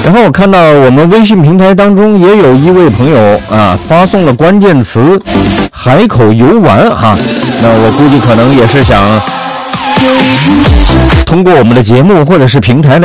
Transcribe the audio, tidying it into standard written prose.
然后我看到我们微信平台当中也有一位朋友啊发送了关键词海口游玩哈，那我估计可能也是想通过我们的节目或者是平台